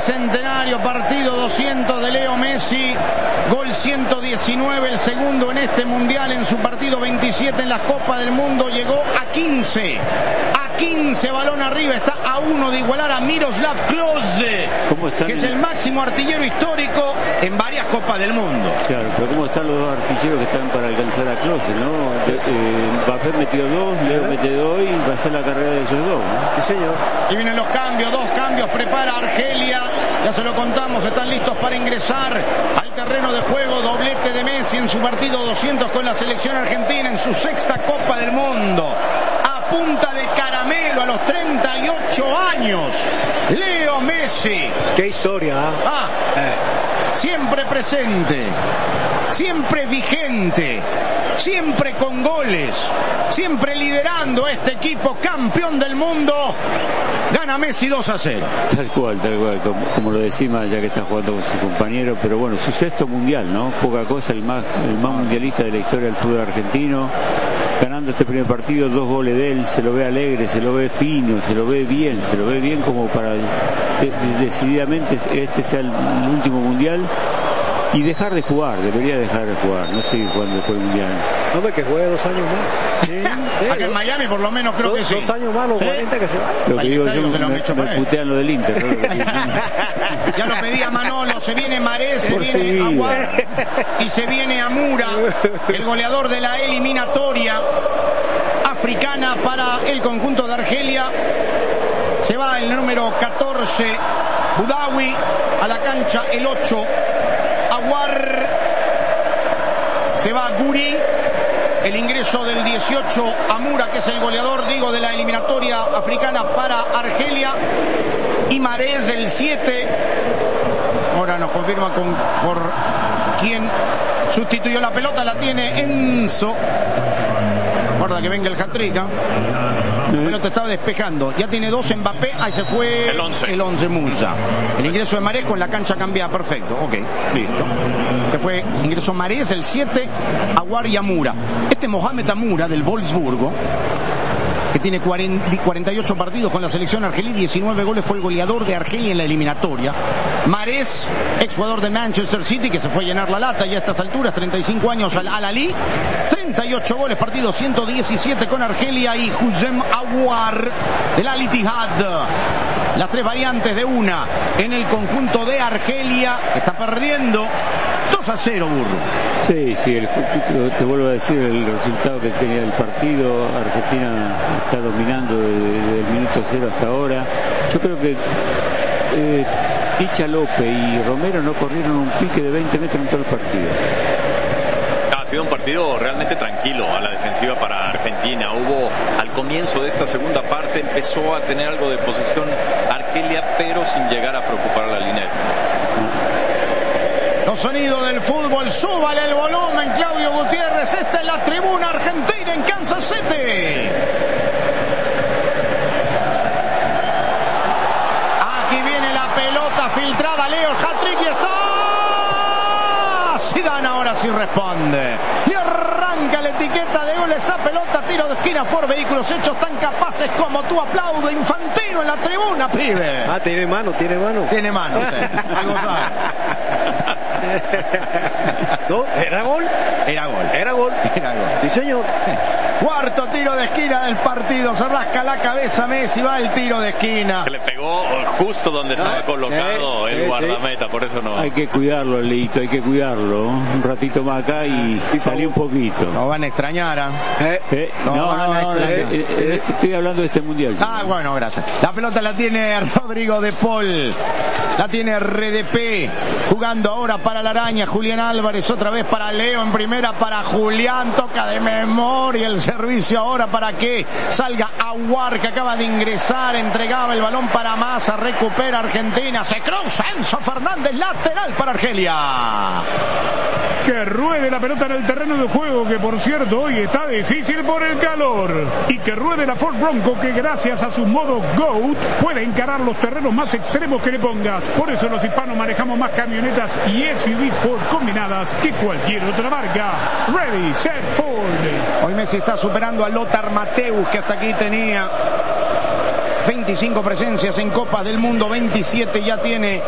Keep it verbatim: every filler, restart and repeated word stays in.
Bicentenario, partido doscientos de Leo Messi, gol ciento diecinueve, el segundo en este mundial, en su partido veintisiete en las Copas del Mundo, llegó a quince, a quince, balón arriba, está a uno de igualar a Miroslav Klose, que es el máximo artillero histórico en varias Copas del Mundo. Claro, pero ¿cómo están los dos artilleros que están para alcanzar a Klose, no? Eh, Mbappé metió dos, Leo mete dos y va a ser la carrera de ellos dos, ¿no? Sí, señor. Y vienen los cambios, dos cambios, prepara Argelia, ya se lo contamos, están listos para ingresar al terreno de juego, doblete de Messi en su partido doscientos con la selección argentina en su sexta Copa del Mundo. A punta de caramelo a los treinta y ocho años, Leo Messi. Qué historia, ¿eh? Ah, eh. Siempre presente, siempre vigente, siempre con goles, siempre liderando a este equipo campeón del mundo. Gana Messi dos a cero. Tal cual, tal cual, como, como lo decimos ya que está jugando con su compañero, pero bueno, su sexto mundial, ¿no? Poca cosa, el más, el más mundialista de la historia del fútbol argentino, ganando este primer partido, dos goles de él, se lo ve alegre, se lo ve fino, se lo ve bien, se lo ve bien como para de, de, decididamente este sea el, el último mundial y dejar de jugar, debería dejar de jugar, no sigue jugando después del mundial. Hombre, que juegue dos años más. Sí, sí, Acá en Miami por lo menos creo dos, que sí. Dos años más, los ¿sí? cuarenta que se van. Lo que digo yo, me, me, me putean lo del Inter, ¿no? Ya lo pedía Manolo, se viene Marés, se viene Aguar y se viene Amura, el goleador de la eliminatoria africana para el conjunto de Argelia. Se va el número catorce, Boudaoui, a la cancha el ocho, Aguar, se va Guri, el ingreso del dieciocho, Amura, que es el goleador, digo, de la eliminatoria africana para Argelia, y Marés el siete. Ahora nos confirma con, por quién sustituyó la pelota, la tiene Enzo. Guarda que venga el hat-trick, ¿eh? La pelota estaba despejando. Ya tiene dos Mbappé. Ahí se fue el once. El once Musa. El ingreso de Marés con la cancha cambiada. Perfecto. Ok, listo. Se fue. Ingreso Marés, el siete. Aguar y Amura. Este Mohamed Amura del Wolfsburgo, que tiene cuarenta y ocho partidos con la selección argelí, diecinueve goles, fue el goleador de Argelia en la eliminatoria. Marés, ex jugador de Manchester City, que se fue a llenar la lata y a estas alturas, treinta y cinco años al Al-Ahly, treinta y ocho goles, partido ciento diecisiete con Argelia, y Houssem Aouar del Al-Ittihad. Las tres variantes de una en el conjunto de Argelia, que está perdiendo dos a cero, Burro. Sí, sí, el, te vuelvo a decir el resultado que tenía el partido. Argentina está dominando desde el minuto cero hasta ahora. Yo creo que eh, Picha López y Romero no corrieron un pique de veinte metros en todo el partido. Ha sido un partido realmente tranquilo a la defensiva para Argentina. Hubo, al comienzo de esta segunda parte, empezó a tener algo de posesión Argelia, pero sin llegar a preocupar a la línea de defensa. Los sonidos del fútbol, súbale el volumen, Claudio Gutiérrez. Esta es la tribuna argentina en Kansas City. Aquí viene la pelota filtrada, Leo, el hat-trick, y está Zidane, ahora sí responde. Le arranca la etiqueta de gol esa pelota, tiro de esquina, Ford Vehículos Hechos tan capaces como tú. Aplaude Infantino en la tribuna, pibe. Ah, tiene mano, tiene mano. Tiene mano usted, algo sabe. No, ¿era gol? Era gol. Era gol. Era gol. Sí, señor. Cuarto tiro de esquina del partido. Se rasca la cabeza Messi. Va el tiro de esquina. Que le pegó justo donde estaba ah, colocado sí, el sí, guardameta. Sí. Por eso no. Hay que cuidarlo, Leito. Hay que cuidarlo. Un ratito más acá y ah, salí un poquito. Nos van a extrañar. ¿eh? Eh, no, no, no, no, no eh, eh, Estoy hablando de este mundial. Ah, señor. Bueno, gracias. La pelota la tiene Rodrigo de Paul. La tiene R D P. Jugando ahora para la araña. Julián Álvarez. Otra vez para Leo. En primera para Julián. Toca de memoria el servicio ahora para que salga Aouar, que acaba de ingresar. Entregaba el balón para Massa. Recupera Argentina. Se cruza Enzo Fernández. Lateral para Argelia. Que ruede la pelota en el terreno de juego, que por cierto hoy está difícil por el calor. Y que ruede la Ford Bronco, que gracias a su modo GOAT puede encarar los terrenos más extremos que le pongas. Por eso los hispanos manejamos más camionetas y S U Vs Ford combinadas que cualquier otra marca. Ready, set, Ford. Hoy Messi está superando a Lothar Matthäus, que hasta aquí tenía veinticinco presencias en Copas del Mundo, veintisiete ya tiene